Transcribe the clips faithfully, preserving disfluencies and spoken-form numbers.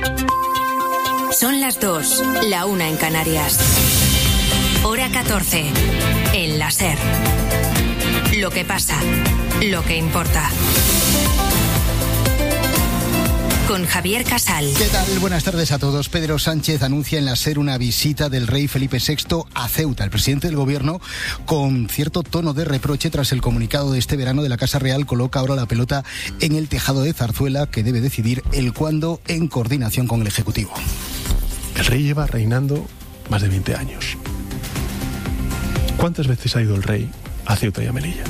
Son las dos, la una en Canarias. Hora catorce, en la SER. Lo que pasa, lo que importa. Con Javier Casal. ¿Qué tal? Buenas tardes a todos. Pedro Sánchez anuncia en la SER una visita del rey Felipe sexto a Ceuta. El presidente del gobierno, con cierto tono de reproche tras el comunicado de este verano de la Casa Real, coloca ahora la pelota en el tejado de Zarzuela, que debe decidir el cuándo en coordinación con el Ejecutivo. El rey lleva reinando más de veinte años. ¿Cuántas veces ha ido el rey a Ceuta y a Melilla?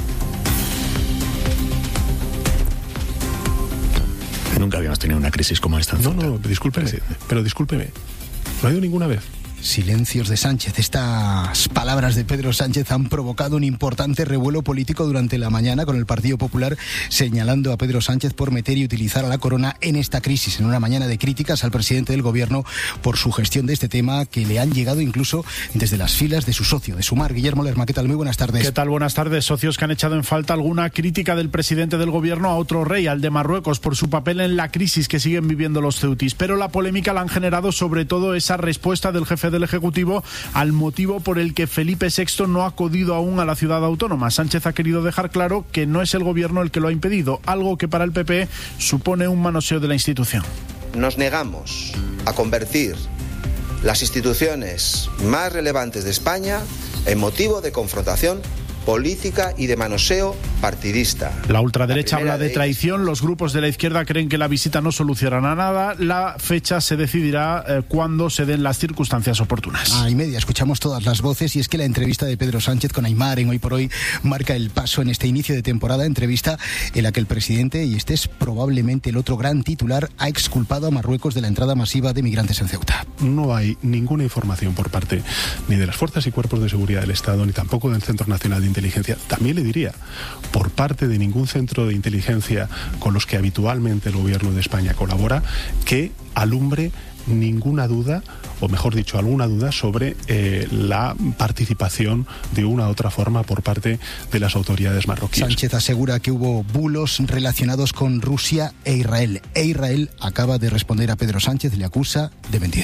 Nunca habíamos tenido una crisis como esta en No, Ceuta. no, discúlpeme, pero discúlpeme. ¿No ha ido ninguna vez? Silencios de Sánchez. Estas palabras de Pedro Sánchez han provocado un importante revuelo político durante la mañana, con el Partido Popular señalando a Pedro Sánchez por meter y utilizar a la corona en esta crisis, en una mañana de críticas al presidente del gobierno por su gestión de este tema, que le han llegado incluso desde las filas de su socio, de Sumar. Guillermo Lerma, ¿qué tal? Muy buenas tardes. ¿Qué tal? Buenas tardes. Socios que han echado en falta alguna crítica del presidente del gobierno a otro rey, al de Marruecos, por su papel en la crisis que siguen viviendo los ceutis. Pero la polémica la han generado sobre todo esa respuesta del jefe del Ejecutivo al motivo por el que Felipe sexto no ha acudido aún a la ciudad autónoma. Sánchez ha querido dejar claro que no es el gobierno el que lo ha impedido, algo que para el P P supone un manoseo de la institución. Nos negamos a convertir las instituciones más relevantes de España en motivo de confrontación política y de manoseo partidista. La ultraderecha habla de traición, los grupos de la izquierda creen que la visita no solucionará nada, la fecha se decidirá eh, cuando se den las circunstancias oportunas. A y media escuchamos todas las voces, y es que la entrevista de Pedro Sánchez con Aimar en Hoy por Hoy marca el paso en este inicio de temporada, entrevista en la que el presidente, y este es probablemente el otro gran titular, ha exculpado a Marruecos de la entrada masiva de migrantes en Ceuta. No hay ninguna información por parte ni de las fuerzas y cuerpos de seguridad del Estado, ni tampoco del Centro Nacional de Inteligencia. También le diría, por parte de ningún centro de inteligencia con los que habitualmente el gobierno de España colabora, que alumbre ninguna duda, o mejor dicho, alguna duda sobre eh, la participación de una u otra forma por parte de las autoridades marroquíes. Sánchez asegura que hubo bulos relacionados con Rusia e Israel. E Israel acaba de responder a Pedro Sánchez, le acusa de mentir.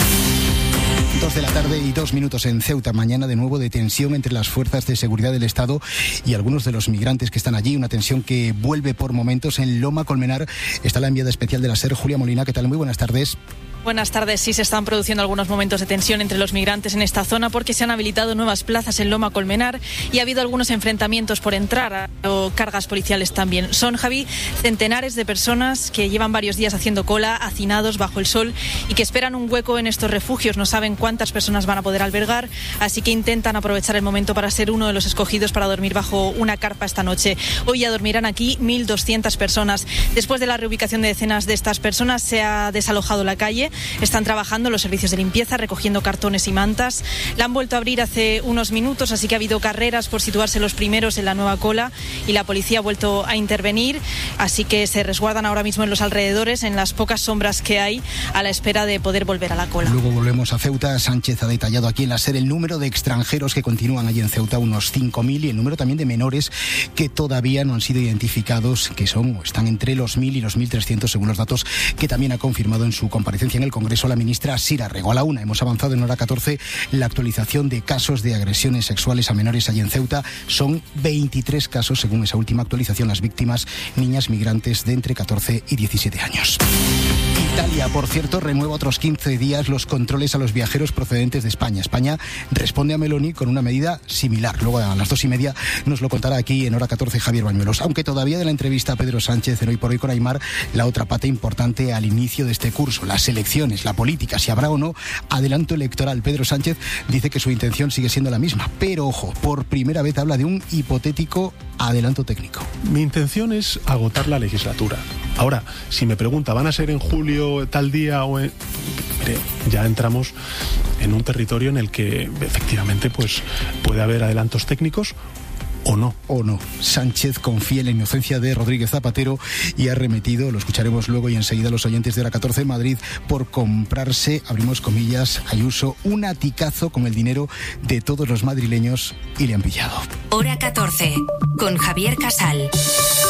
Dos de la tarde y dos minutos en Ceuta. Mañana de nuevo de tensión entre las fuerzas de seguridad del Estado y algunos de los migrantes que están allí. Una tensión que vuelve por momentos. En Loma Colmenar está la enviada especial de la SER, Julia Molina. ¿Qué tal? Muy buenas tardes. Buenas tardes. Sí, se están produciendo algunos momentos de tensión entre los migrantes en esta zona porque se han habilitado nuevas plazas en Loma Colmenar y ha habido algunos enfrentamientos por entrar, o cargas policiales también. Son, Javi, centenares de personas que llevan varios días haciendo cola, hacinados bajo el sol, y que esperan un hueco en estos refugios. No saben cuántas personas van a poder albergar, así que intentan aprovechar el momento para ser uno de los escogidos para dormir bajo una carpa esta noche. Hoy ya dormirán aquí mil doscientas personas. Después de la reubicación de decenas de estas personas, se ha desalojado la calle. Están trabajando los servicios de limpieza, recogiendo cartones y mantas. La han vuelto a abrir hace unos minutos, así que ha habido carreras por situarse los primeros en la nueva cola y la policía ha vuelto a intervenir, así que se resguardan ahora mismo en los alrededores, en las pocas sombras que hay, a la espera de poder volver a la cola. Luego volvemos a Ceuta. Sánchez ha detallado aquí en la SER el número de extranjeros que continúan allí en Ceuta, unos cinco mil, y el número también de menores que todavía no han sido identificados, que son o están entre los mil y los mil trescientos, según los datos que también ha confirmado en su comparecencia en el Congreso la ministra Sira Rego. A la una hemos avanzado en hora catorce la actualización de casos de agresiones sexuales a menores allí en Ceuta. Son veintitrés casos, según esa última actualización. Las víctimas, niñas migrantes de entre catorce y diecisiete años. Italia, por cierto, renueva otros quince días los controles a los viajeros procedentes de España. España responde a Meloni con una medida similar. Luego a las dos y media nos lo contará aquí en hora catorce Javier Bañuelos. Aunque todavía de la entrevista a Pedro Sánchez en Hoy por Hoy con Aimar, la otra pata importante al inicio de este curso, las elecciones, la política, si habrá o no adelanto electoral. Pedro Sánchez dice que su intención sigue siendo la misma, pero ojo, por primera vez habla de un hipotético adelanto técnico. Mi intención es agotar la legislatura. Ahora, si me pregunta, ¿van a ser en julio tal día o en...? Mire, ya entramos en un territorio en el que efectivamente pues puede haber adelantos técnicos o no. O no. Sánchez confía en la inocencia de Rodríguez Zapatero y ha remetido, lo escucharemos luego y enseguida, los oyentes de hora catorce en Madrid, por comprarse, abrimos comillas, Ayuso, un aticazo con el dinero de todos los madrileños, y le han pillado. Hora catorce, con Javier Casal.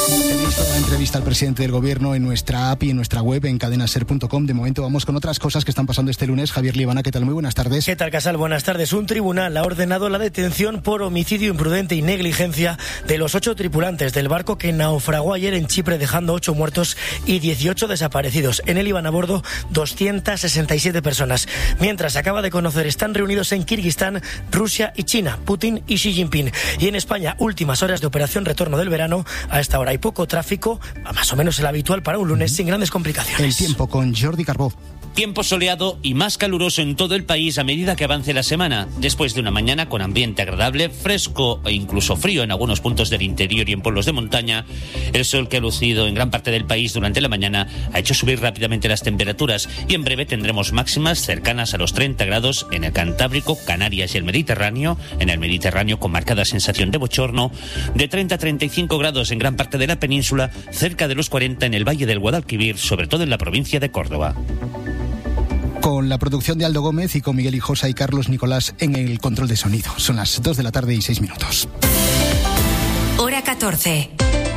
Tenéis toda la entrevista al presidente del gobierno en nuestra app y en nuestra web en cadena ser punto com. De momento vamos con otras cosas que están pasando este lunes. Javier Liebana, ¿qué tal? Muy buenas tardes. ¿Qué tal, Casal? Buenas tardes. Un tribunal ha ordenado la detención por homicidio imprudente y negligencia de los ocho tripulantes del barco que naufragó ayer en Chipre, dejando ocho muertos y dieciocho desaparecidos. En él iban a bordo doscientas sesenta y siete personas. Mientras se acaba de conocer, están reunidos en Kirguistán, Rusia y China, Putin y Xi Jinping. Y en España, últimas horas de operación retorno del verano. A esta hora hay poco tráfico, más o menos el habitual para un lunes, sin grandes complicaciones. El tiempo con Jordi Carbó. Tiempo soleado y más caluroso en todo el país a medida que avance la semana. Después de una mañana con ambiente agradable, fresco e incluso frío en algunos puntos del interior y en pueblos de montaña, el sol que ha lucido en gran parte del país durante la mañana ha hecho subir rápidamente las temperaturas y en breve tendremos máximas cercanas a los treinta grados en el Cantábrico, Canarias y el Mediterráneo. En el Mediterráneo con marcada sensación de bochorno, de treinta a treinta y cinco grados en gran parte de la península, cerca de los cuarenta en el Valle del Guadalquivir, sobre todo en la provincia de Córdoba. Con la producción de Aldo Gómez y con Miguel Hijosa y Carlos Nicolás en el control de sonido. Son las dos de la tarde y seis minutos. Hora catorce.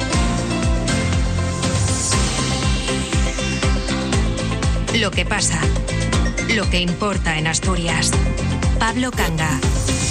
Lo que pasa. Lo que importa en Asturias. Pablo Canga.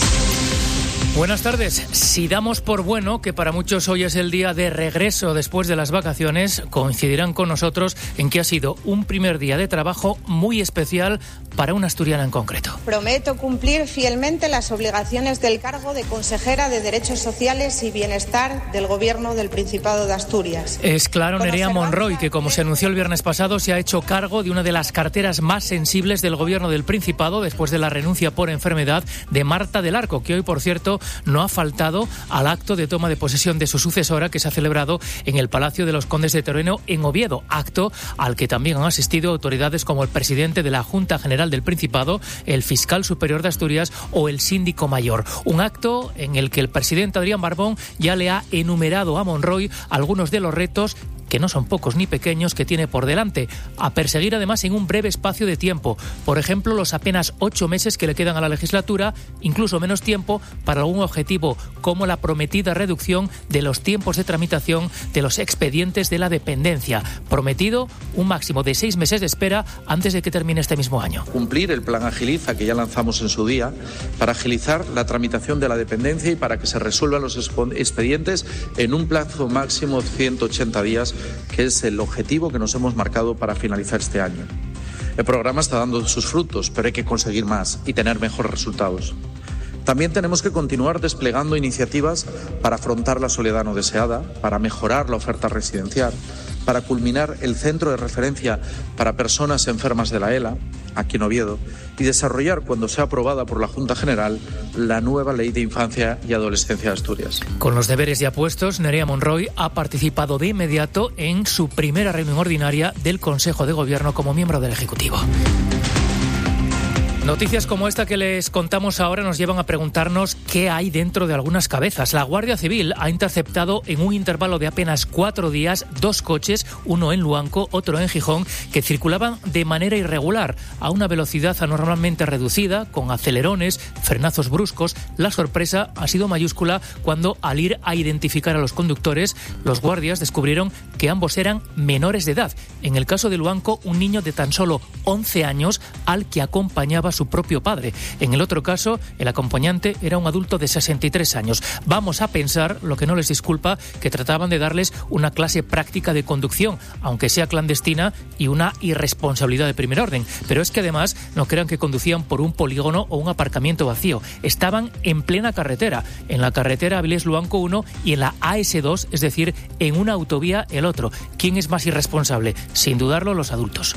Buenas tardes. Si damos por bueno que para muchos hoy es el día de regreso después de las vacaciones, coincidirán con nosotros en que ha sido un primer día de trabajo muy especial para una asturiana en concreto. Prometo cumplir fielmente las obligaciones del cargo de consejera de Derechos Sociales y Bienestar del Gobierno del Principado de Asturias. Es claro Nerea Monroy, que como se anunció el viernes pasado, se ha hecho cargo de una de las carteras más sensibles del Gobierno del Principado después de la renuncia por enfermedad de Marta del Arco, que hoy, por cierto, no ha faltado al acto de toma de posesión de su sucesora que se ha celebrado en el Palacio de los Condes de Teruel en Oviedo, acto al que también han asistido autoridades como el presidente de la Junta General del Principado, el fiscal superior de Asturias o el síndico mayor. Un acto en el que el presidente Adrián Barbón ya le ha enumerado a Monroy algunos de los retos, que no son pocos ni pequeños, que tiene por delante, a perseguir además en un breve espacio de tiempo. Por ejemplo, los apenas ocho meses que le quedan a la legislatura, incluso menos tiempo para algún objetivo como la prometida reducción de los tiempos de tramitación de los expedientes de la dependencia. Prometido un máximo de seis meses de espera antes de que termine este mismo año. Cumplir el plan Agiliza que ya lanzamos en su día para agilizar la tramitación de la dependencia y para que se resuelvan los expedientes en un plazo máximo de ciento ochenta días, que es el objetivo que nos hemos marcado para finalizar este año. El programa está dando sus frutos, pero hay que conseguir más y tener mejores resultados. También tenemos que continuar desplegando iniciativas para afrontar la soledad no deseada, para mejorar la oferta residencial, para culminar el centro de referencia para personas enfermas de la E L A, aquí en Oviedo, y desarrollar, cuando sea aprobada por la Junta General, la nueva Ley de Infancia y Adolescencia de Asturias. Con los deberes ya puestos, Nerea Monroy ha participado de inmediato en su primera reunión ordinaria del Consejo de Gobierno como miembro del Ejecutivo. Noticias como esta que les contamos ahora nos llevan a preguntarnos qué hay dentro de algunas cabezas. La Guardia Civil ha interceptado en un intervalo de apenas cuatro días dos coches, uno en Luanco, otro en Gijón, que circulaban de manera irregular, a una velocidad anormalmente reducida, con acelerones, frenazos bruscos. La sorpresa ha sido mayúscula cuando, al ir a identificar a los conductores, los guardias descubrieron que ambos eran menores de edad. En el caso de Luanco, un niño de tan solo once años al que acompañaba su propio padre. En el otro caso, el acompañante era un adulto de sesenta y tres años. Vamos a pensar, lo que no les disculpa, que trataban de darles una clase práctica de conducción, aunque sea clandestina, y una irresponsabilidad de primer orden. Pero es que además no crean que conducían por un polígono o un aparcamiento vacío. Estaban en plena carretera, en la carretera Avilés-Luanco uno y en la A S dos, es decir, en una autovía el otro. ¿Quién es más irresponsable? Sin dudarlo, los adultos.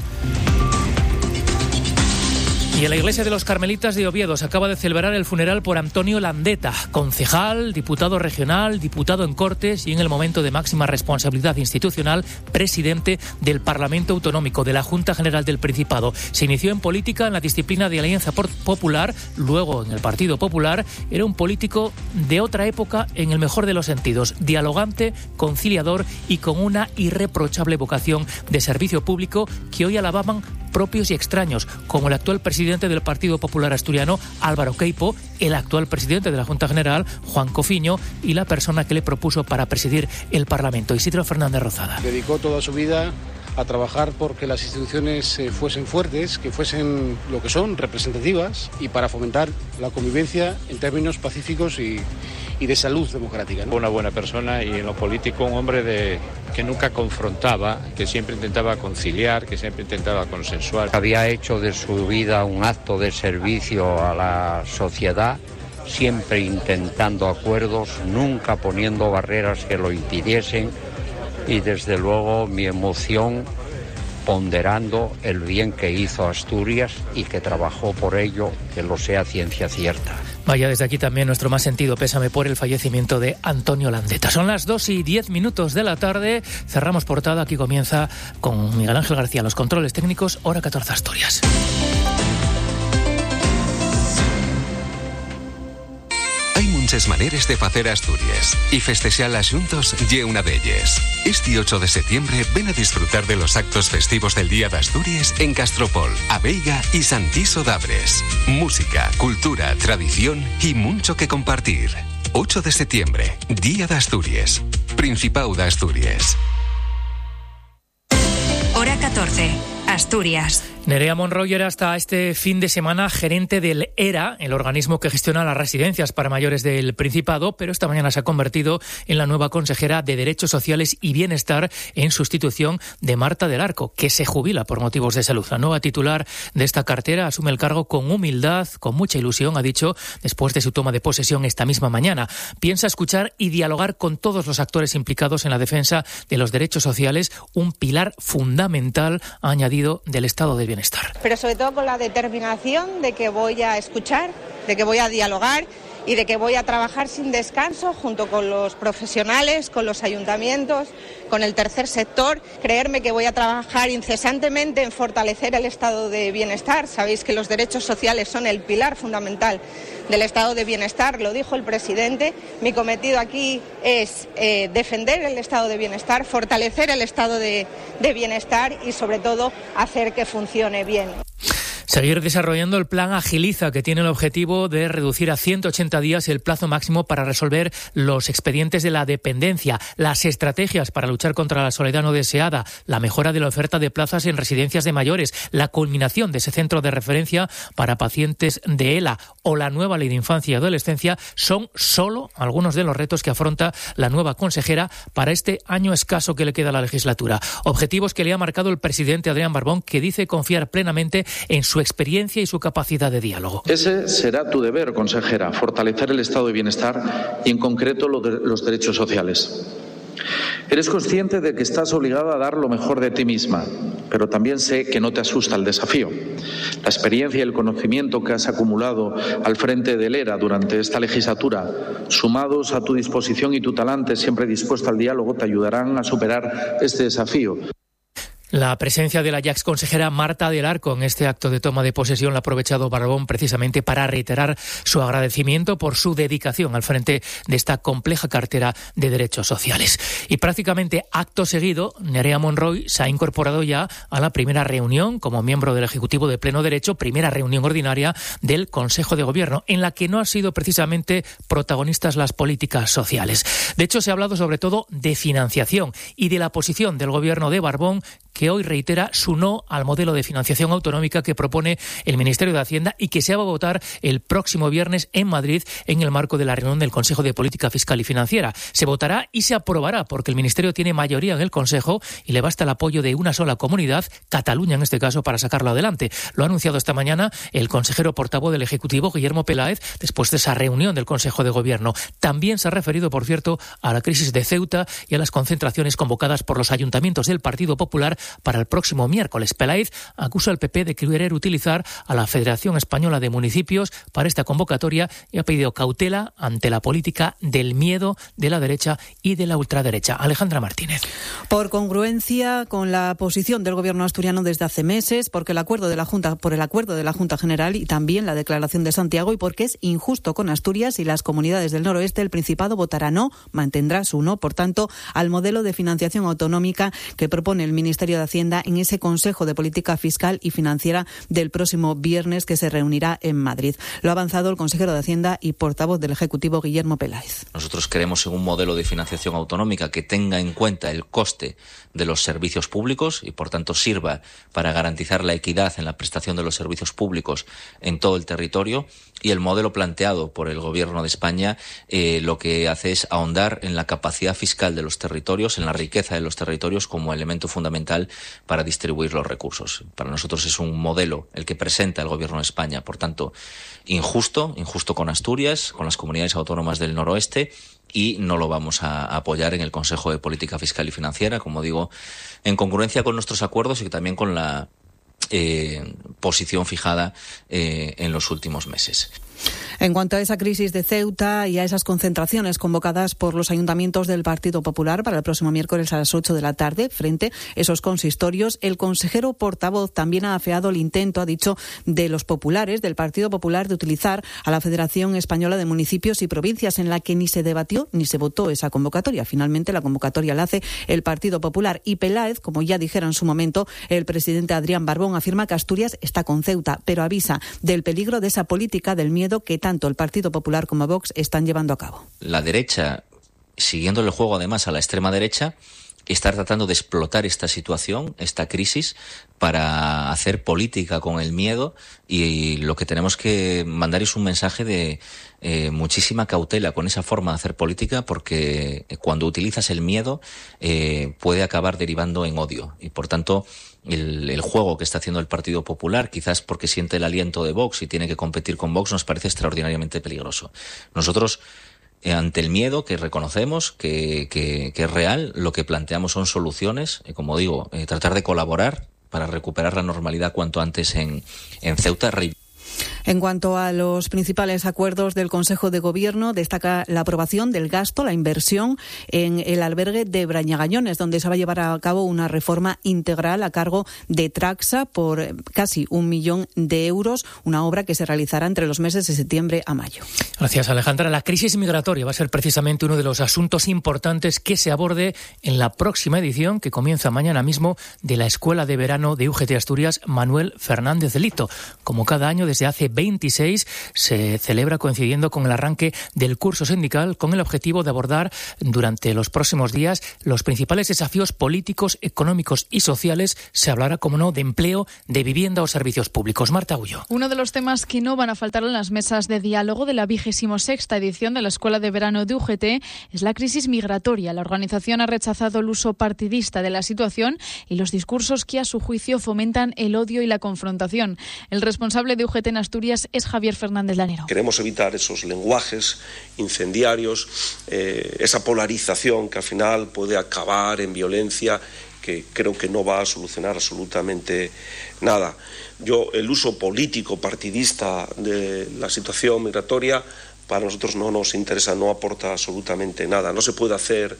Y en la iglesia de los Carmelitas de Oviedo se acaba de celebrar el funeral por Antonio Landeta, concejal, diputado regional, diputado en Cortes y, en el momento de máxima responsabilidad institucional, presidente del Parlamento Autonómico de la Junta General del Principado. Se inició en política en la disciplina de Alianza Popular, luego en el Partido Popular. Era un político de otra época en el mejor de los sentidos, dialogante, conciliador y con una irreprochable vocación de servicio público que hoy alababan propios y extraños, como el actual presidente del Partido Popular Asturiano, Álvaro Queipo, el actual presidente de la Junta General, Juan Cofiño, y la persona que le propuso para presidir el Parlamento, Isidro Fernández Rozada. Dedicó toda su vida a trabajar porque las instituciones eh, fuesen fuertes, que fuesen lo que son, representativas, y para fomentar la convivencia en términos pacíficos y, y de salud democrática, ¿no? Una buena persona y en lo político un hombre de, que nunca confrontaba, que siempre intentaba conciliar, que siempre intentaba consensuar. Había hecho de su vida un acto de servicio a la sociedad, siempre intentando acuerdos, nunca poniendo barreras que lo impidiesen. Y desde luego mi emoción ponderando el bien que hizo a Asturias y que trabajó por ello, que lo sea ciencia cierta. Vaya, desde aquí también nuestro más sentido pésame por el fallecimiento de Antonio Landeta. Son las dos y diez minutos de la tarde, cerramos portada, aquí comienza con Miguel Ángel García, los controles técnicos, hora catorce Asturias. Muchas maneras de facer Asturias y festexalas xuntos lle una d'elles. Este ocho de septiembre ven a disfrutar de los actos festivos del Día de Asturias en Castropol, Abeiga y Santiso d'Abres. Música, cultura, tradición y mucho que compartir. ocho de septiembre, Día de Asturias. Principado de Asturias. Hora catorce, Asturias. Nerea Monroy era hasta este fin de semana gerente del ERA, el organismo que gestiona las residencias para mayores del Principado, pero esta mañana se ha convertido en la nueva consejera de Derechos Sociales y Bienestar en sustitución de Marta del Arco, que se jubila por motivos de salud. La nueva titular de esta cartera asume el cargo con humildad, con mucha ilusión, ha dicho, después de su toma de posesión esta misma mañana. Piensa escuchar y dialogar con todos los actores implicados en la defensa de los derechos sociales, un pilar fundamental, ha añadido, del Estado de Bienestar. Pero sobre todo con la determinación de que voy a escuchar, de que voy a dialogar y de que voy a trabajar sin descanso junto con los profesionales, con los ayuntamientos, con el tercer sector. Creerme que voy a trabajar incesantemente en fortalecer el estado de bienestar. Sabéis que los derechos sociales son el pilar fundamental del estado de bienestar, lo dijo el presidente. Mi cometido aquí es eh, defender el estado de bienestar, fortalecer el estado de, de bienestar y sobre todo hacer que funcione bien. Seguir desarrollando el plan Agiliza, que tiene el objetivo de reducir a ciento ochenta días el plazo máximo para resolver los expedientes de la dependencia, las estrategias para luchar contra la soledad no deseada, la mejora de la oferta de plazas en residencias de mayores, la culminación de ese centro de referencia para pacientes de ELA o la nueva ley de infancia y adolescencia son solo algunos de los retos que afronta la nueva consejera para este año escaso que le queda a la legislatura. Objetivos que le ha marcado el presidente Adrián Barbón, que dice confiar plenamente en su experiencia y su capacidad de diálogo. Ese será tu deber, consejera, fortalecer el estado de bienestar y en concreto los derechos sociales. Eres consciente de que estás obligada a dar lo mejor de ti misma, pero también sé que no te asusta el desafío. La experiencia y el conocimiento que has acumulado al frente del ERA durante esta legislatura, sumados a tu disposición y tu talante siempre dispuesta al diálogo, te ayudarán a superar este desafío. La presencia de la ya ex consejera Marta del Arco en este acto de toma de posesión la ha aprovechado Barbón precisamente para reiterar su agradecimiento por su dedicación al frente de esta compleja cartera de derechos sociales. Y prácticamente acto seguido, Nerea Monroy se ha incorporado ya a la primera reunión como miembro del Ejecutivo de Pleno Derecho, primera reunión ordinaria del Consejo de Gobierno, en la que no han sido precisamente protagonistas las políticas sociales. De hecho, se ha hablado sobre todo de financiación y de la posición del Gobierno de Barbón, que hoy reitera su no al modelo de financiación autonómica que propone el Ministerio de Hacienda y que se va a votar el próximo viernes en Madrid en el marco de la reunión del Consejo de Política Fiscal y Financiera. Se votará y se aprobará porque el Ministerio tiene mayoría en el Consejo y le basta el apoyo de una sola comunidad, Cataluña en este caso, para sacarlo adelante. Lo ha anunciado esta mañana el consejero portavoz del Ejecutivo, Guillermo Peláez, después de esa reunión del Consejo de Gobierno. También se ha referido, por cierto, a la crisis de Ceuta y a las concentraciones convocadas por los ayuntamientos del Partido Popular para el próximo miércoles. Peláez acusa al P P de querer utilizar a la Federación Española de Municipios para esta convocatoria y ha pedido cautela ante la política del miedo de la derecha y de la ultraderecha. Alejandra Martínez. Por congruencia con la posición del Gobierno asturiano desde hace meses, porque el acuerdo de la Junta, por el acuerdo de la Junta General y también la declaración de Santiago, y porque es injusto con Asturias y las comunidades del noroeste, el Principado votará no, mantendrá su no, por tanto, al modelo de financiación autonómica que propone el Ministerio de de Hacienda en ese Consejo de Política Fiscal y Financiera del próximo viernes que se reunirá en Madrid. Lo ha avanzado el consejero de Hacienda y portavoz del Ejecutivo, Guillermo Peláez. Nosotros creemos en un modelo de financiación autonómica que tenga en cuenta el coste de los servicios públicos y, por tanto, sirva para garantizar la equidad en la prestación de los servicios públicos en todo el territorio. Y el modelo planteado por el Gobierno de España eh, lo que hace es ahondar en la capacidad fiscal de los territorios, en la riqueza de los territorios como elemento fundamental para distribuir los recursos. Para nosotros es un modelo el que presenta el Gobierno de España, por tanto, injusto, injusto con Asturias, con las comunidades autónomas del noroeste, y no lo vamos a apoyar en el Consejo de Política Fiscal y Financiera, como digo, en congruencia con nuestros acuerdos y también con la eh, posición fijada eh, en los últimos meses. En cuanto a esa crisis de Ceuta y a esas concentraciones convocadas por los ayuntamientos del Partido Popular para el próximo miércoles a las ocho de la tarde, frente a esos consistorios, el consejero portavoz también ha afeado el intento, ha dicho, de los populares, del Partido Popular, de utilizar a la Federación Española de Municipios y Provincias, en la que ni se debatió ni se votó esa convocatoria. Finalmente, la convocatoria la hace el Partido Popular. Y Peláez, como ya dijera en su momento el presidente Adrián Barbón, afirma que Asturias está con Ceuta, pero avisa del peligro de esa política del miedo que tanto el Partido Popular como Vox están llevando a cabo. La derecha, siguiendo el juego además a la extrema derecha, está tratando de explotar esta situación, esta crisis, para hacer política con el miedo, y lo que tenemos que mandar es un mensaje de eh, muchísima cautela con esa forma de hacer política, porque cuando utilizas el miedo eh, puede acabar derivando en odio, y por tanto el, el juego que está haciendo el Partido Popular, quizás porque siente el aliento de Vox y tiene que competir con Vox, nos parece extraordinariamente peligroso. Nosotros, ante el miedo que reconocemos que, que, que es real, lo que planteamos son soluciones, eh, como digo, eh, tratar de colaborar para recuperar la normalidad cuanto antes en, en Ceuta. En cuanto a los principales acuerdos del Consejo de Gobierno, destaca la aprobación del gasto, la inversión en el albergue de Brañagañones, donde se va a llevar a cabo una reforma integral a cargo de Traxa por casi un millón de euros, una obra que se realizará entre los meses de septiembre a mayo. Gracias, Alejandra. La crisis migratoria va a ser precisamente uno de los asuntos importantes que se aborde en la próxima edición, que comienza mañana mismo, de la Escuela de Verano de U G T Asturias Manuel Fernández de Lito. Como cada año, desde hace veintiséis, se celebra coincidiendo con el arranque del curso sindical, con el objetivo de abordar durante los próximos días los principales desafíos políticos, económicos y sociales. Se hablará, como no, de empleo, de vivienda o servicios públicos. Marta Ullo. Uno de los temas que no van a faltar en las mesas de diálogo de la vigésima sexta edición de la Escuela de Verano de U G T es la crisis migratoria. La organización ha rechazado el uso partidista de la situación y los discursos que, a su juicio, fomentan el odio y la confrontación. El responsable de U G T en Asturias es Javier Fernández Lanero. Queremos evitar esos lenguajes incendiarios, eh, esa polarización que al final puede acabar en violencia, que creo que no va a solucionar absolutamente nada. Yo, el uso político partidista de la situación migratoria para nosotros no nos interesa, no aporta absolutamente nada. No se puede hacer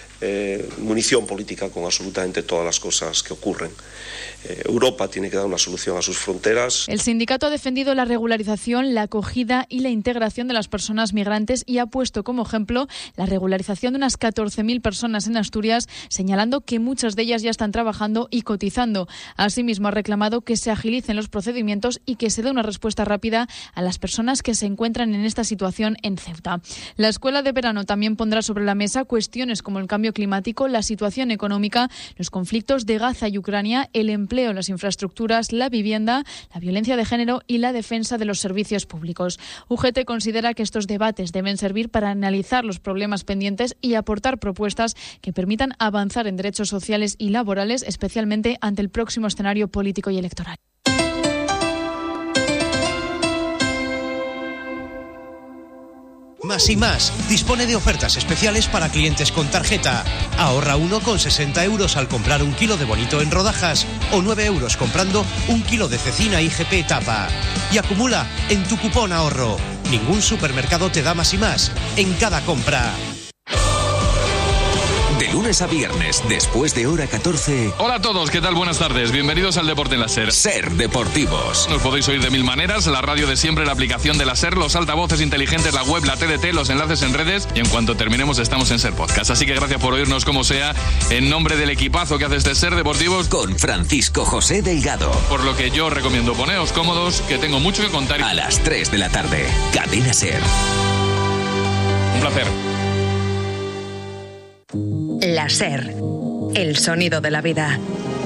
eh, munición política con absolutamente todas las cosas que ocurren. Eh, Europa tiene que dar una solución a sus fronteras. El sindicato ha defendido la regularización, la acogida y la integración de las personas migrantes y ha puesto como ejemplo la regularización de unas catorce mil personas en Asturias, señalando que muchas de ellas ya están trabajando y cotizando. Asimismo, ha reclamado que se agilicen los procedimientos y que se dé una respuesta rápida a las personas que se encuentran en esta situación en Ceuta. La Escuela de Verano también pondrá sobre la mesa cuestiones como el cambio climático, la situación económica, los conflictos de Gaza y Ucrania, el empleo, las infraestructuras, la vivienda, la violencia de género y la defensa de los servicios públicos. U G T considera que estos debates deben servir para analizar los problemas pendientes y aportar propuestas que permitan avanzar en derechos sociales y laborales, especialmente ante el próximo escenario político y electoral. Más y Más dispone de ofertas especiales para clientes con tarjeta. Ahorra uno con sesenta euros al comprar un kilo de bonito en rodajas o nueve euros comprando un kilo de cecina I G P tapa. Y acumula en tu cupón ahorro. Ningún supermercado te da Más y Más en cada compra. De lunes lunes a viernes, después de hora catorce. Hola a todos, ¿qué tal? Buenas tardes. Bienvenidos al Deporte en la SER. SER Deportivos. Nos podéis oír de mil maneras, la radio de siempre, la aplicación de la SER, los altavoces inteligentes, la web, la T D T, los enlaces en redes, y en cuanto terminemos estamos en SER Podcast. Así que gracias por oírnos como sea, en nombre del equipazo que hace este SER Deportivos. Con Francisco José Delgado. Por lo que yo recomiendo poneos cómodos, que tengo mucho que contar. A las tres de la tarde, Cadena SER. Un placer. La SER, el sonido de la vida.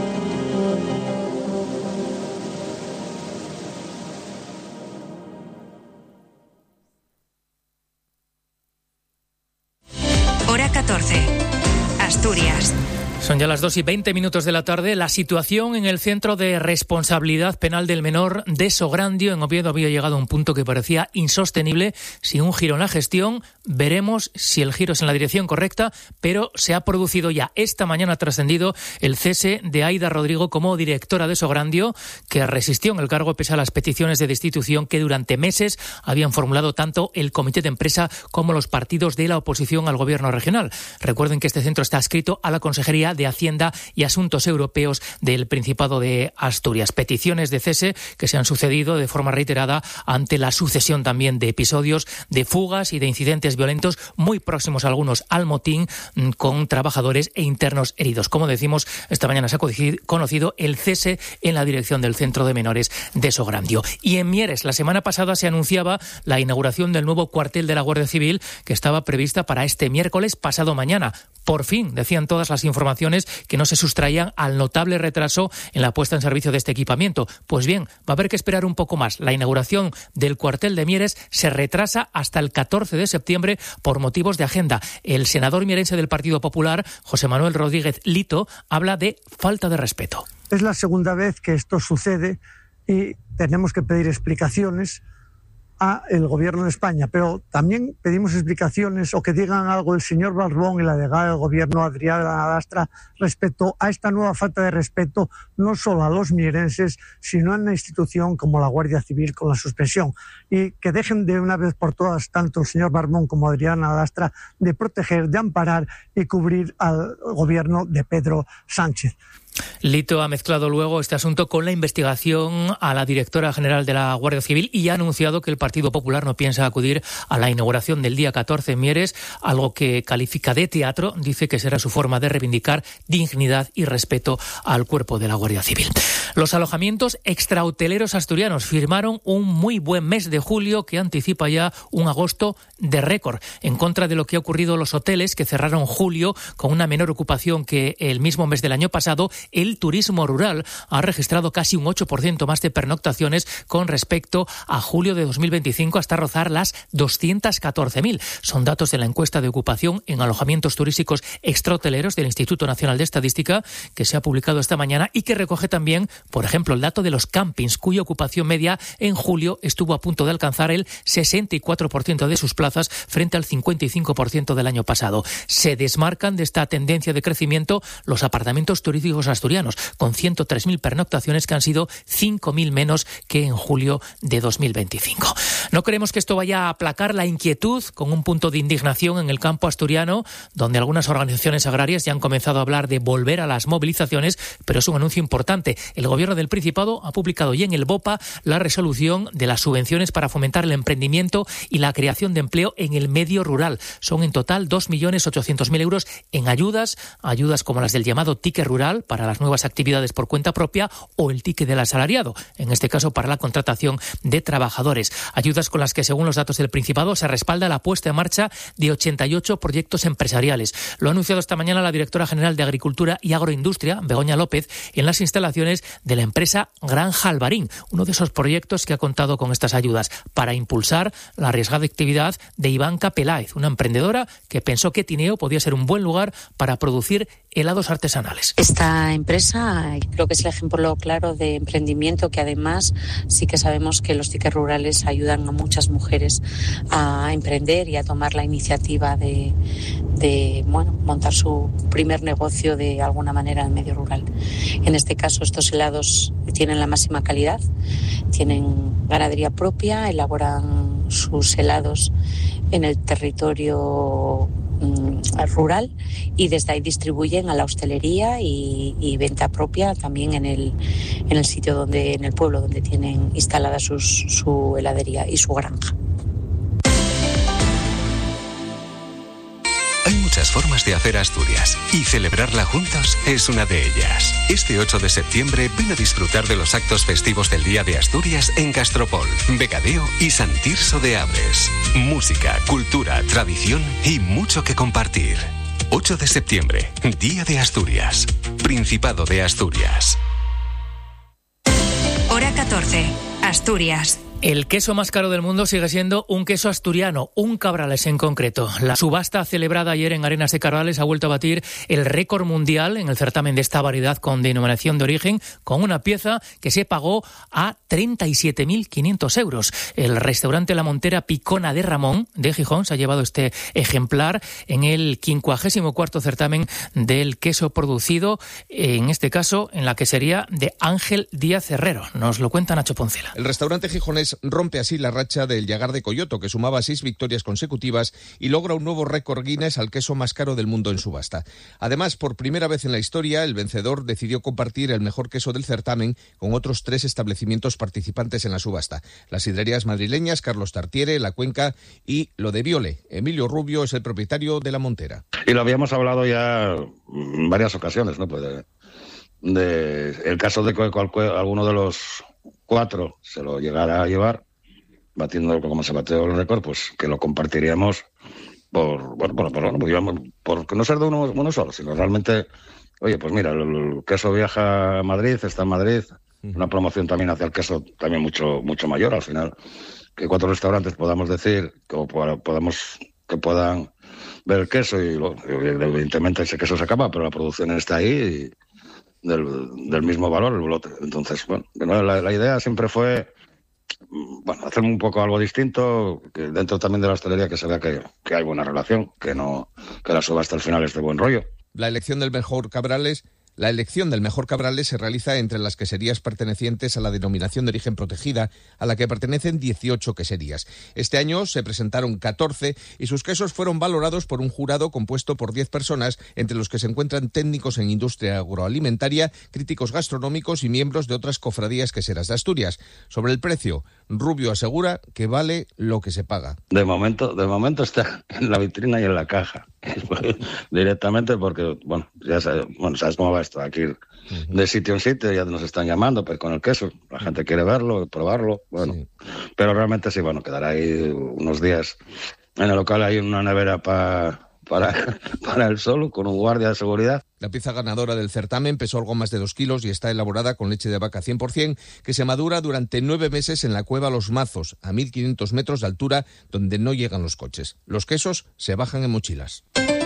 Hora catorce. Asturias. Son ya las dos y veinte minutos de la tarde. La situación en el Centro de Responsabilidad Penal del Menor de Sograndio, en Oviedo, había llegado a un punto que parecía insostenible. Sin un giro en la gestión, veremos si el giro es en la dirección correcta, pero se ha producido ya. Esta mañana ha trascendido el cese de Aida Rodrigo como directora de Sograndio, que resistió en el cargo pese a las peticiones de destitución que durante meses habían formulado tanto el Comité de Empresa como los partidos de la oposición al Gobierno regional. Recuerden que este centro está adscrito a la Consejería de Hacienda y Asuntos Europeos del Principado de Asturias. Peticiones de cese que se han sucedido de forma reiterada ante la sucesión también de episodios de fugas y de incidentes violentos muy próximos algunos al motín, con trabajadores e internos heridos. Como decimos, esta mañana se ha conocido el cese en la dirección del Centro de Menores de Sograndio. Y en Mieres, la semana pasada se anunciaba la inauguración del nuevo cuartel de la Guardia Civil, que estaba prevista para este miércoles pasado mañana. Por fin, decían todas las informaciones que no se sustraían al notable retraso en la puesta en servicio de este equipamiento. Pues bien, va a haber que esperar un poco más. La inauguración del cuartel de Mieres se retrasa hasta el catorce de septiembre por motivos de agenda. El senador mierense del Partido Popular, José Manuel Rodríguez Lito, habla de falta de respeto. Es la segunda vez que esto sucede y tenemos que pedir explicaciones a el Gobierno de España, pero también pedimos explicaciones o que digan algo el señor Barbón y la delegada del Gobierno, Adriana Ladastra, respecto a esta nueva falta de respeto no solo a los mierenses, sino a una institución como la Guardia Civil con la suspensión. Y que dejen de una vez por todas, tanto el señor Barbón como Adriana Ladastra, de proteger, de amparar y cubrir al Gobierno de Pedro Sánchez. Lito ha mezclado luego este asunto con la investigación a la directora general de la Guardia Civil y ha anunciado que el Partido Popular no piensa acudir a la inauguración del día catorce en Mieres, algo que califica de teatro. Dice que será su forma de reivindicar dignidad y respeto al cuerpo de la Guardia Civil. Los alojamientos extrahoteleros asturianos firmaron un muy buen mes de julio que anticipa ya un agosto de récord, en contra de lo que ha ocurrido en los hoteles, que cerraron julio con una menor ocupación que el mismo mes del año pasado. El turismo rural ha registrado casi un ocho por ciento más de pernoctaciones con respecto a julio de dos mil veinticinco, hasta rozar las doscientas catorce mil. Son datos de la encuesta de ocupación en alojamientos turísticos extrahoteleros del Instituto Nacional de Estadística, que se ha publicado esta mañana y que recoge también, por ejemplo, el dato de los campings, cuya ocupación media en julio estuvo a punto de alcanzar el sesenta y cuatro por ciento de sus plazas frente al cincuenta y cinco por ciento del año pasado. Se desmarcan de esta tendencia de crecimiento los apartamentos turísticos asturianos, con ciento tres mil pernoctaciones, que han sido cinco mil menos que en julio de dos mil veinticinco. No queremos que esto vaya a aplacar la inquietud, con un punto de indignación en el campo asturiano, donde algunas organizaciones agrarias ya han comenzado a hablar de volver a las movilizaciones, pero es un anuncio importante. El Gobierno del Principado ha publicado ya en el BOPA la resolución de las subvenciones para fomentar el emprendimiento y la creación de empleo en el medio rural. Son en total dos millones ochocientos mil euros en ayudas, ayudas como las del llamado ticket rural para las nuevas actividades por cuenta propia, o el ticket del asalariado, en este caso para la contratación de trabajadores. Ayudas con las que, según los datos del Principado, se respalda la puesta en marcha de ochenta y ocho proyectos empresariales. Lo ha anunciado esta mañana la directora general de Agricultura y Agroindustria, Begoña López, en las instalaciones de la empresa Granja Alvarín, uno de esos proyectos que ha contado con estas ayudas para impulsar la arriesgada actividad de Ivanka Peláez, una emprendedora que pensó que Tineo podía ser un buen lugar para producir helados artesanales. Esta empresa creo que es el ejemplo claro de emprendimiento, que además sí que sabemos que los tickets rurales ayudan a muchas mujeres a emprender y a tomar la iniciativa de, de bueno, montar su primer negocio de alguna manera en el medio rural. En este caso, estos helados tienen la máxima calidad, tienen ganadería propia, elaboran sus helados en el territorio mm, rural, y desde ahí distribuyen a la hostelería y, y venta propia también en el, en el sitio donde, en el pueblo donde tienen instalada sus, su heladería y su granja. Hay muchas formas de hacer Asturias y celebrarla juntos es una de ellas. Este ocho de septiembre ven a disfrutar de los actos festivos del Día de Asturias en Castropol, Vegadeo y Sant Tirso de Abres. Música, cultura, tradición y mucho que compartir. ocho de septiembre, Día de Asturias, Principado de Asturias. Hora catorce, Asturias. El queso más caro del mundo sigue siendo un queso asturiano, un Cabrales en concreto. La subasta celebrada ayer en Arenas de Cabrales ha vuelto a batir el récord mundial en el certamen de esta variedad con denominación de origen, con una pieza que se pagó a treinta y siete mil quinientos euros. El restaurante La Montera Picona de Ramón de Gijón se ha llevado este ejemplar en el quincuagésimo cuarto certamen del queso producido, en este caso en la quesería de Ángel Díaz Herrero. Nos lo cuenta Nacho Poncela. El restaurante gijonés rompe así la racha del Llagar de Coyoto, que sumaba seis victorias consecutivas y logra un nuevo récord Guinness al queso más caro del mundo en subasta. Además, por primera vez en la historia, el vencedor decidió compartir el mejor queso del certamen con otros tres establecimientos participantes en la subasta: las sidrerías madrileñas Carlos Tartiere, La Cuenca y Lo de Viole. Emilio Rubio es el propietario de La Montera. Y lo habíamos hablado ya en varias ocasiones, ¿no? Pues de, de el caso de que cual, alguno de los cuatro se lo llegara a llevar, batiendo como se bateó el récord, pues que lo compartiríamos por, bueno, por, por, por, por no ser de uno, uno solo, sino realmente, oye, pues mira, el, el queso viaja a Madrid, está en Madrid, una promoción también hacia el queso también mucho, mucho mayor, al final, que cuatro restaurantes podamos decir, que podamos, que puedan ver el queso y lo, evidentemente ese queso se acaba, pero la producción está ahí y Del, del mismo valor el lote. Entonces, bueno, la, la idea siempre fue, bueno, hacer un poco algo distinto, que dentro también de la hostelería que se vea que, que hay buena relación, que no que la subasta al final es de buen rollo. La elección del mejor Cabrales La elección del mejor Cabrales se realiza entre las queserías pertenecientes a la denominación de origen protegida, a la que pertenecen dieciocho queserías. Este año se presentaron catorce y sus quesos fueron valorados por un jurado compuesto por diez personas, entre los que se encuentran técnicos en industria agroalimentaria, críticos gastronómicos y miembros de otras cofradías queseras de Asturias. Sobre el precio, Rubio asegura que vale lo que se paga. De momento, de momento está en la vitrina y en la caja. Directamente porque, bueno, ya sabes, bueno, sabes cómo va esto, aquí de sitio en sitio ya nos están llamando, pero con el queso, la gente quiere verlo, probarlo, bueno, sí. Pero realmente sí, bueno, quedará ahí unos días en el local, hay una nevera pa, para, para el sol, con un guardia de seguridad. La pieza ganadora del certamen pesó algo más de dos kilos y está elaborada con leche de vaca cien por ciento, que se madura durante nueve meses en la cueva Los Mazos, a mil quinientos metros de altura, donde no llegan los coches. Los quesos se bajan en mochilas.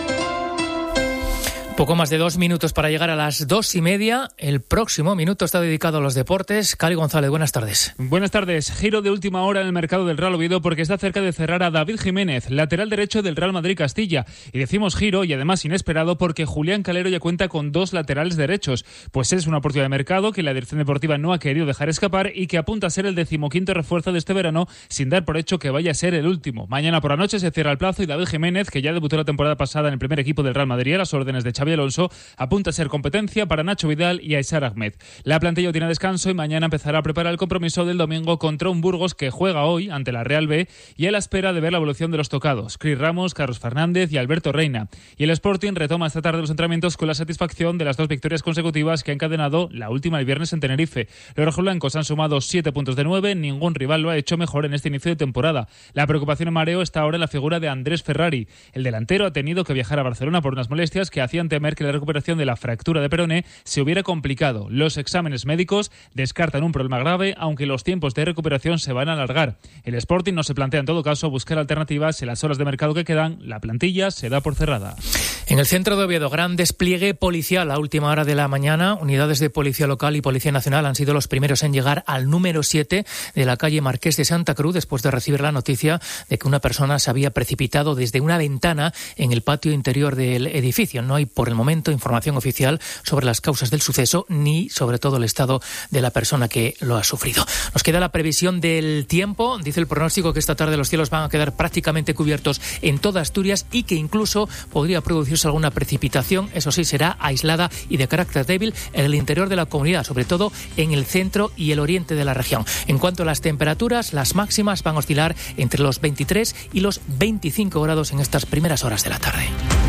Poco más de dos minutos para llegar a las dos y media. El próximo minuto está dedicado a los deportes. Cali González, buenas tardes. Buenas tardes. Giro de última hora en el mercado del Real Oviedo porque está cerca de cerrar a David Jiménez, lateral derecho del Real Madrid Castilla. Y decimos giro y además inesperado porque Julián Calero ya cuenta con dos laterales derechos. Pues es una oportunidad de mercado que la dirección deportiva no ha querido dejar escapar y que apunta a ser el decimoquinto refuerzo de este verano, sin dar por hecho que vaya a ser el último. Mañana por la noche se cierra el plazo y David Jiménez, que ya debutó la temporada pasada en el primer equipo del Real Madrid a las órdenes de Xabi Alonso, apunta a ser competencia para Nacho Vidal y Aysar Ahmed. La plantilla tiene descanso y mañana empezará a preparar el compromiso del domingo contra un Burgos que juega hoy ante la Real B y a la espera de ver la evolución de los tocados, Cris Ramos, Carlos Fernández y Alberto Reina. Y el Sporting retoma esta tarde los entrenamientos con la satisfacción de las dos victorias consecutivas que ha encadenado la última el viernes en Tenerife. Los rojiblancos han sumado siete puntos de nueve, ningún rival lo ha hecho mejor en este inicio de temporada. La preocupación en mareo está ahora en la figura de Andrés Ferrari. El delantero ha tenido que viajar a Barcelona por unas molestias que hacían temer que la recuperación de la fractura de peroné se hubiera complicado. Los exámenes médicos descartan un problema grave, aunque los tiempos de recuperación se van a alargar. El Sporting no se plantea en todo caso buscar alternativas en las horas de mercado que quedan. La plantilla se da por cerrada. En el centro de Oviedo, gran despliegue policial a última hora de la mañana. Unidades de Policía Local y Policía Nacional han sido los primeros en llegar al número siete de la calle Marqués de Santa Cruz después de recibir la noticia de que una persona se había precipitado desde una ventana en el patio interior del edificio. No hay policía por el momento información oficial sobre las causas del suceso ni sobre todo el estado de la persona que lo ha sufrido. Nos queda la previsión del tiempo. Dice el pronóstico que esta tarde los cielos van a quedar prácticamente cubiertos en toda Asturias y que incluso podría producirse alguna precipitación. Eso sí, será aislada y de carácter débil en el interior de la comunidad, sobre todo en el centro y el oriente de la región. En cuanto a las temperaturas, las máximas van a oscilar entre los veintitrés y los veinticinco grados en estas primeras horas de la tarde.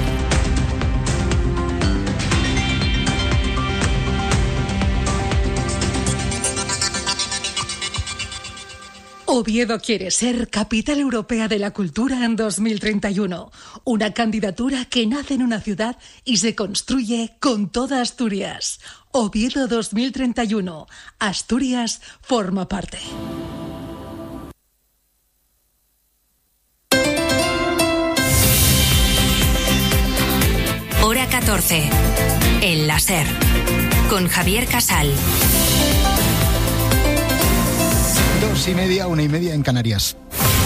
Oviedo quiere ser Capital Europea de la Cultura en dos mil treinta y uno. Una candidatura que nace en una ciudad y se construye con toda Asturias. Oviedo dos mil treinta y uno. Asturias forma parte. Hora catorce. En la SER. Con Javier Casal. Dos y media, una y media en Canarias.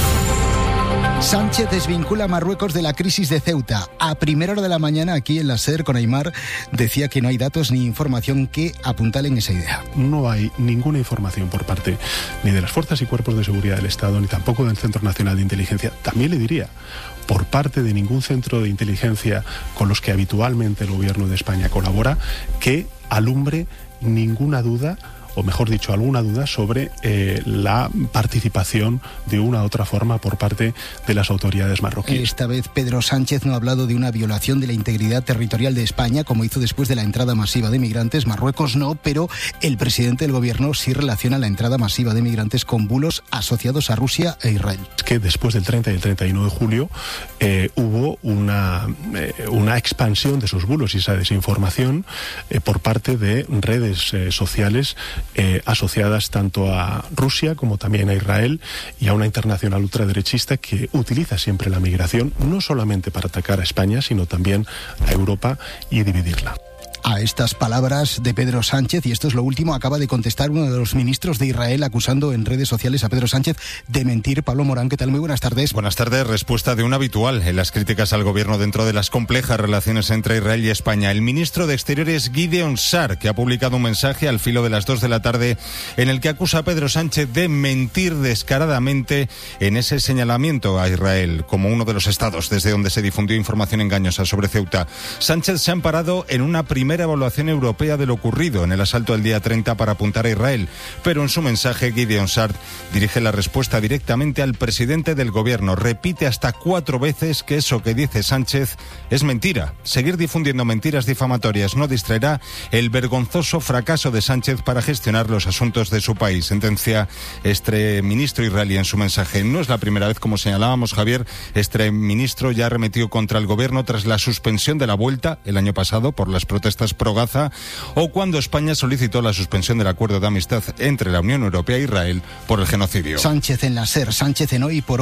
Sánchez desvincula a Marruecos de la crisis de Ceuta. A primera hora de la mañana, aquí en la SER, con Aimar, decía que no hay datos ni información que apuntalen esa idea. No hay ninguna información por parte ni de las fuerzas y cuerpos de seguridad del Estado, ni tampoco del Centro Nacional de Inteligencia. También le diría, por parte de ningún centro de inteligencia con los que habitualmente el Gobierno de España colabora, que alumbre ninguna duda, o mejor dicho, alguna duda sobre eh, la participación de una u otra forma por parte de las autoridades marroquíes. Esta vez Pedro Sánchez no ha hablado de una violación de la integridad territorial de España, como hizo después de la entrada masiva de migrantes. Marruecos no, pero el presidente del gobierno sí relaciona la entrada masiva de migrantes con bulos asociados a Rusia e Israel. Es que después del treinta y el treinta y uno de julio eh, hubo una, eh, una expansión de esos bulos y esa desinformación eh, por parte de redes eh, sociales Eh, asociadas tanto a Rusia como también a Israel y a una internacional ultraderechista que utiliza siempre la migración no solamente para atacar a España, sino también a Europa y dividirla. A estas palabras de Pedro Sánchez, y esto es lo último, acaba de contestar uno de los ministros de Israel acusando en redes sociales a Pedro Sánchez de mentir. Pablo Morán, ¿qué tal? Muy buenas tardes. Buenas tardes. Respuesta de un habitual en las críticas al gobierno dentro de las complejas relaciones entre Israel y España. El ministro de Exteriores, Gideon Sa'ar, que ha publicado un mensaje al filo de las dos de la tarde en el que acusa a Pedro Sánchez de mentir descaradamente en ese señalamiento a Israel como uno de los estados desde donde se difundió información engañosa sobre Ceuta. Sánchez se ha amparado en una primera primera evaluación europea de lo ocurrido en el asalto del día treinta para apuntar a Israel, pero en su mensaje Gideon Sa'ar dirige la respuesta directamente al presidente del gobierno. Repite hasta cuatro veces que eso que dice Sánchez es mentira. Seguir difundiendo mentiras difamatorias no distraerá el vergonzoso fracaso de Sánchez para gestionar los asuntos de su país, sentencia este ministro israelí en su mensaje. No es la primera vez, como señalábamos, Javier, este ministro ya arremetió contra el gobierno tras la suspensión de la vuelta el año pasado por las protestas pro Gaza o cuando España solicitó la suspensión del acuerdo de amistad entre la Unión Europea e Israel por el genocidio. Sánchez en la SER, Sánchez en Hoy por